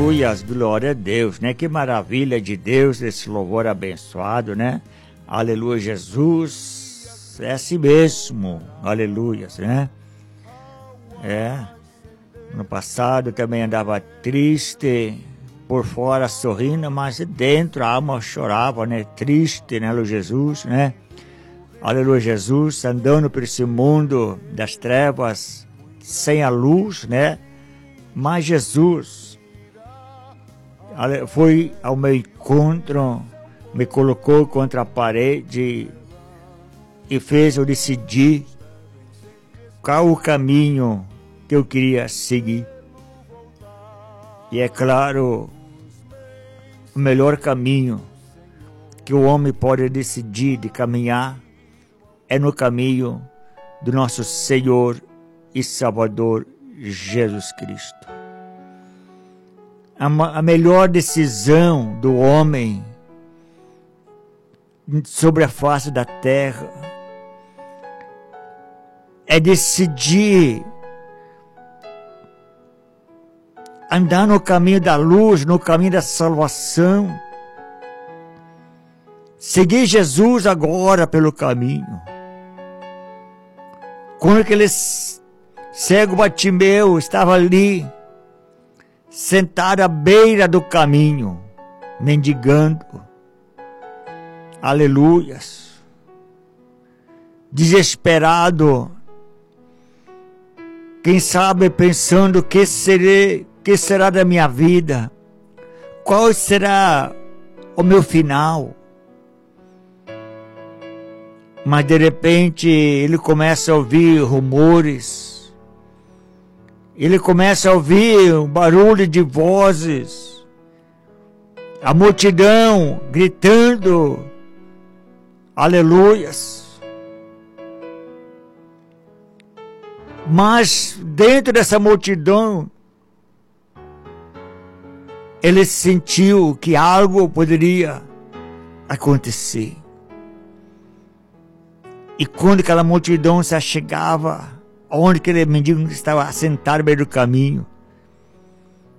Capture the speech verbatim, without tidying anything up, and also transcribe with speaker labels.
Speaker 1: Aleluias, glória a Deus, né? Que maravilha de Deus, esse louvor abençoado, né? Aleluia, Jesus, é assim mesmo, aleluias, né? É, no passado também andava triste, por fora sorrindo, mas dentro a alma chorava, né? Triste, né, aleluia, Jesus, né? Aleluia, Jesus, andando por esse mundo das trevas, sem a luz, né? Mas Jesus foi ao meu encontro, me colocou contra a parede e fez eu decidir qual o caminho que eu queria seguir. E é claro, o melhor caminho que o homem pode decidir de caminhar é no caminho do nosso Senhor e Salvador Jesus Cristo. A, a melhor decisão do homem sobre a face da terra é decidir andar no caminho da luz, no caminho da salvação, seguir Jesus agora pelo caminho. Quando aquele cego Bartimeu estava ali, sentado à beira do caminho, mendigando, aleluias, desesperado, quem sabe pensando que serei, que será da minha vida, qual será o meu final. Mas de repente ele começa a ouvir rumores, ele começa a ouvir um barulho de vozes, a multidão gritando, aleluias. Mas dentro dessa multidão, ele sentiu que algo poderia acontecer. E quando aquela multidão se achegava, onde aquele mendigo estava sentado no meio do caminho,